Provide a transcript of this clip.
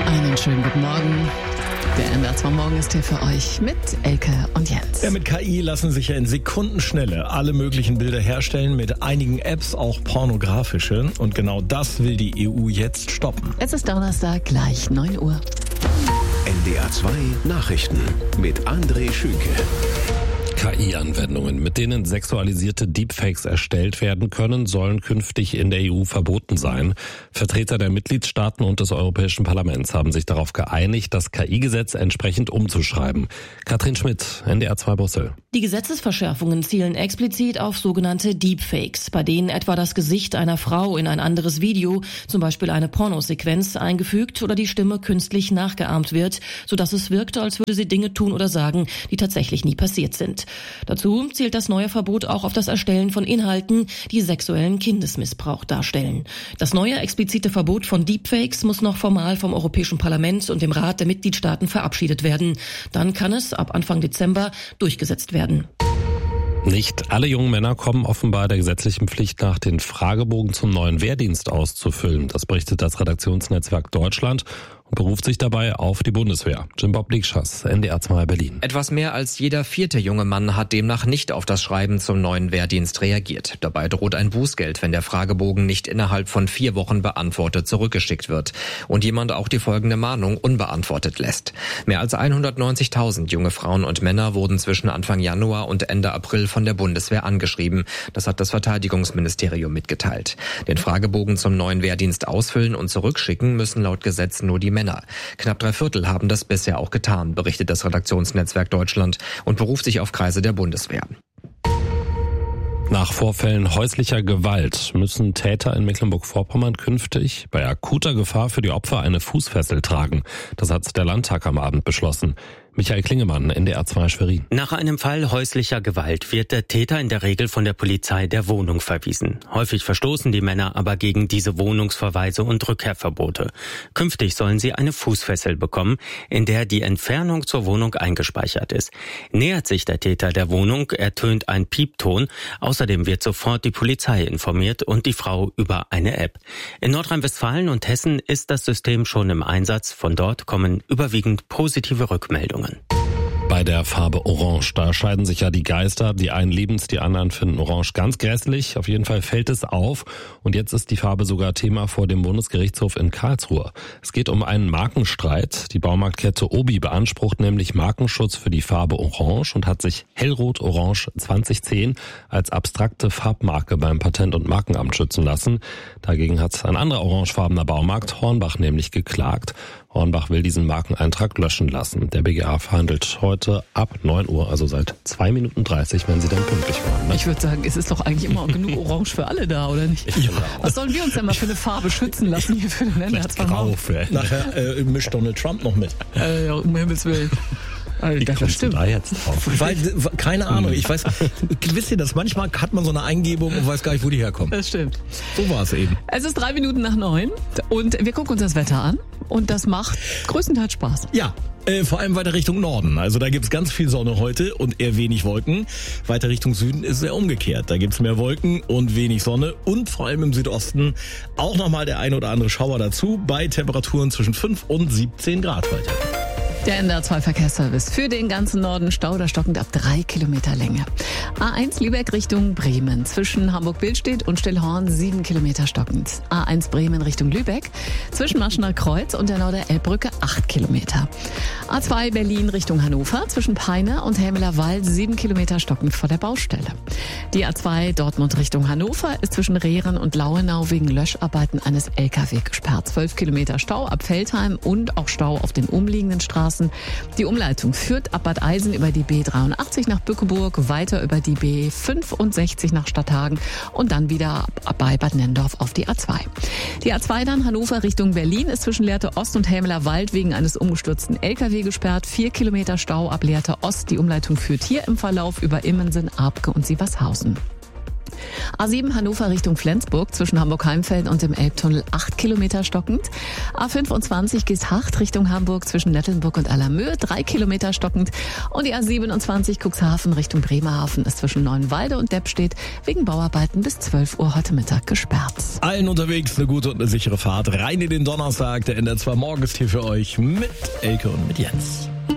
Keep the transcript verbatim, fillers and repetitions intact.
Einen schönen guten Morgen. Der M D R zwei Morgen ist hier für euch mit Elke und Jens. Ja, mit K I lassen sich ja in Sekundenschnelle alle möglichen Bilder herstellen, mit einigen Apps auch pornografische. Und genau das will die E U jetzt stoppen. Es ist Donnerstag, gleich neun Uhr. N D R zwei Nachrichten mit André Schünke. K I-Anwendungen, mit denen sexualisierte Deepfakes erstellt werden können, sollen künftig in der E U verboten sein. Vertreter der Mitgliedstaaten und des Europäischen Parlaments haben sich darauf geeinigt, das K I-Gesetz entsprechend umzuschreiben. Katrin Schmidt, N D R zwei Brüssel. Die Gesetzesverschärfungen zielen explizit auf sogenannte Deepfakes, bei denen etwa das Gesicht einer Frau in ein anderes Video, zum Beispiel eine Pornosequenz, eingefügt oder die Stimme künstlich nachgeahmt wird, sodass es wirkt, als würde sie Dinge tun oder sagen, die tatsächlich nie passiert sind. Dazu zielt das neue Verbot auch auf das Erstellen von Inhalten, die sexuellen Kindesmissbrauch darstellen. Das neue explizite Verbot von Deepfakes muss noch formal vom Europäischen Parlament und dem Rat der Mitgliedstaaten verabschiedet werden. Dann kann es ab Anfang Dezember durchgesetzt werden. Nicht alle jungen Männer kommen offenbar der gesetzlichen Pflicht nach, den Fragebogen zum neuen Wehrdienst auszufüllen. Das berichtet das Redaktionsnetzwerk Deutschland und beruft sich dabei auf die Bundeswehr. Jim Bob Liegschas, N D R zwei Berlin. Etwas mehr als jeder vierte junge Mann hat demnach nicht auf das Schreiben zum neuen Wehrdienst reagiert. Dabei droht ein Bußgeld, wenn der Fragebogen nicht innerhalb von vier Wochen beantwortet zurückgeschickt wird und jemand auch die folgende Mahnung unbeantwortet lässt. Mehr als hundertneunzigtausend junge Frauen und Männer wurden zwischen Anfang Januar und Ende April von der Bundeswehr angeschrieben. Das hat das Verteidigungsministerium mitgeteilt. Den Fragebogen zum neuen Wehrdienst ausfüllen und zurückschicken müssen laut Gesetz nur die Männer. Knapp drei Viertel haben das bisher auch getan, berichtet das Redaktionsnetzwerk Deutschland und beruft sich auf Kreise der Bundeswehr. Nach Vorfällen häuslicher Gewalt müssen Täter in Mecklenburg-Vorpommern künftig bei akuter Gefahr für die Opfer eine Fußfessel tragen. Das hat der Landtag am Abend beschlossen. Michael Klingemann, N D R zwei Schwerin. Nach einem Fall häuslicher Gewalt wird der Täter in der Regel von der Polizei der Wohnung verwiesen. Häufig verstoßen die Männer aber gegen diese Wohnungsverweise und Rückkehrverbote. Künftig sollen sie eine Fußfessel bekommen, in der die Entfernung zur Wohnung eingespeichert ist. Nähert sich der Täter der Wohnung, ertönt ein Piepton. Außerdem wird sofort die Polizei informiert und die Frau über eine App. In Nordrhein-Westfalen und Hessen ist das System schon im Einsatz. Von dort kommen überwiegend positive Rückmeldungen. Bei der Farbe Orange, da scheiden sich ja die Geister. Die einen lieben es, die anderen finden Orange ganz grässlich. Auf jeden Fall fällt es auf. Und jetzt ist die Farbe sogar Thema vor dem Bundesgerichtshof in Karlsruhe. Es geht um einen Markenstreit. Die Baumarktkette Obi beansprucht nämlich Markenschutz für die Farbe Orange und hat sich Hellrot-Orange zwanzig zehn als abstrakte Farbmarke beim Patent- und Markenamt schützen lassen. Dagegen hat ein anderer orangefarbener Baumarkt, Hornbach, nämlich geklagt. Hornbach will diesen Markeneintrag löschen lassen. Der B G A verhandelt heute ab neun Uhr, also seit zwei Minuten dreißig, wenn sie dann pünktlich waren. Ne? Ich würde sagen, es ist doch eigentlich immer genug Orange für alle da, oder nicht? Ja. Was sollen wir uns denn mal für eine Farbe schützen lassen hier für den N D R zwei Morgen? Nachher äh, mischt Donald Trump noch mit. Äh, ja, um Himmels Willen. Wie Das kommst stimmt. du da jetzt drauf? Weil, keine Ahnung, ich weiß, wisst ihr das, manchmal hat man so eine Eingebung und weiß gar nicht, wo die herkommt. Das stimmt. So war es eben. Es ist drei Minuten nach neun und wir gucken uns das Wetter an und das macht größtenteils Spaß. Ja, äh, vor allem weiter Richtung Norden. Also da gibt's ganz viel Sonne heute und eher wenig Wolken. Weiter Richtung Süden ist es eher umgekehrt. Da gibt's mehr Wolken und wenig Sonne und vor allem im Südosten auch nochmal der ein oder andere Schauer dazu bei Temperaturen zwischen fünf und siebzehn Grad heute. Der N D R zwei Verkehrsservice für den ganzen Norden, Stau oder stockend ab drei Kilometer Länge. A eins Lübeck Richtung Bremen, zwischen Hamburg-Billstedt und Stillhorn sieben Kilometer stockend. A eins Bremen Richtung Lübeck, zwischen Maschener Kreuz und der Norder-Elbbrücke acht Kilometer. A zwei Berlin Richtung Hannover, zwischen Peine und Helmeler Wald sieben Kilometer stockend vor der Baustelle. Die A zwei Dortmund Richtung Hannover ist zwischen Rehren und Lauenau wegen Löscharbeiten eines L K W gesperrt. zwölf Kilometer Stau ab Veltheim und auch Stau auf den umliegenden Straßen. Die Umleitung führt ab Bad Eisen über die B dreiundachtzig nach Bückeburg, weiter über die B fünfundsechzig nach Stadthagen und dann wieder bei Bad Nennendorf auf die A zwei. Die A zwei dann Hannover Richtung Berlin ist zwischen Lehrte Ost und Helmeler Wald wegen eines umgestürzten L K W gesperrt. Vier Kilometer Stau ab Lehrte Ost. Die Umleitung führt hier im Verlauf über Immensen, Abke und Sievershausen. A sieben Hannover Richtung Flensburg zwischen Hamburg-Heimfeld und dem Elbtunnel acht Kilometer stockend. A fünfundzwanzig Geesthacht Richtung Hamburg zwischen Nettelnburg und Allermöhe drei Kilometer stockend. Und die A siebenundzwanzig Cuxhaven Richtung Bremerhaven ist zwischen Neuenwalde und Deppstedt wegen Bauarbeiten bis zwölf Uhr heute Mittag gesperrt. Allen unterwegs eine gute und eine sichere Fahrt rein in den Donnerstag. Der N D R zwei Morgen ist hier für euch mit Elke und mit Jens.